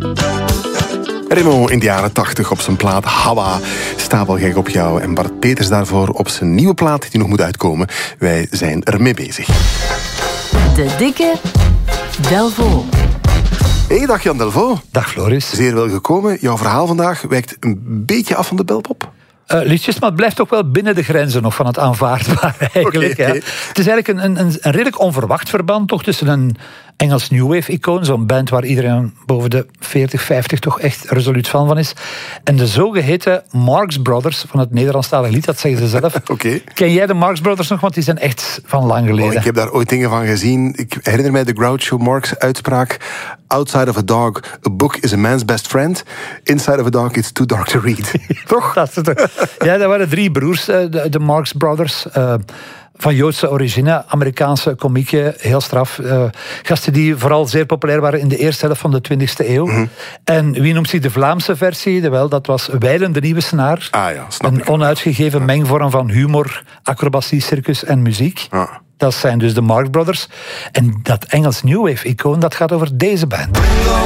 Remo in de jaren 80 op zijn plaat Hawa. Stapelgek op jou. En Bart Peters daarvoor op zijn nieuwe plaat die nog moet uitkomen. Wij zijn ermee bezig. De dikke Delvaux. Hey, dag Jan Delvaux. Dag Floris. Zeer wel gekomen. Jouw verhaal vandaag wijkt een beetje af van de belpop. Liedjes, maar het blijft ook wel binnen de grenzen nog van het aanvaardbare eigenlijk. Okay. Het is eigenlijk een redelijk onverwacht verband toch tussen een Engels New Wave-icoon, zo'n band waar iedereen boven de 40, 50 toch echt resoluut fan van is, en de zogeheten Marx Brothers van het Nederlandstalige lied, dat zeggen ze zelf. Okay. Ken jij de Marx Brothers nog? Want die zijn echt van lang geleden. Ik heb daar ooit dingen van gezien. Ik herinner mij de Groucho Marx uitspraak: outside of a dog, a book is a man's best friend. Inside of a dog, it's too dark to read. Toch? Ja, dat waren 3 broers, de Marx Brothers. Van Joodse origine, Amerikaanse komieken, heel straf. Gasten die vooral zeer populair waren in de eerste helft van de 20e eeuw. Mm-hmm. En wie noemt zich de Vlaamse versie? Wel, dat was Wijlen de Nieuwe Snaar. Ah ja, snap een ik. onuitgegeven mengvorm van humor, acrobatie, circus en muziek. Ah. Dat zijn dus de Marx Brothers. En dat Engels New Wave-icoon, dat gaat over deze band.